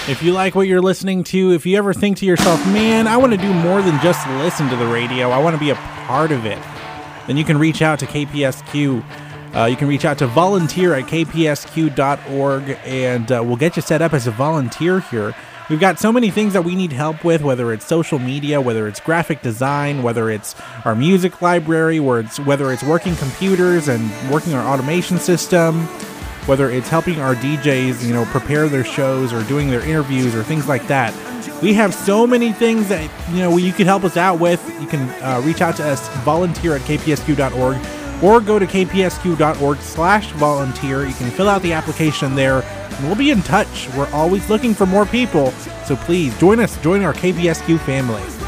If you like what you're listening to, if you ever think to yourself, man, I want to do more than just listen to the radio, I want to be a part of it, then you can reach out to KPSQ. You can reach out to volunteer at kpsq.org, and we'll get you set up as a volunteer here. We've got so many things that we need help with, whether it's social media, whether it's graphic design, whether it's our music library, whether it's working computers and working our automation system, whether it's helping our DJs, prepare their shows or doing their interviews or things like that. We have so many things that, you can help us out with. You can reach out to us, volunteer at kpsq.org, or go to kpsq.org/volunteer. You can fill out the application there, and we'll be in touch. We're always looking for more people, so please join us, join our KPSQ family.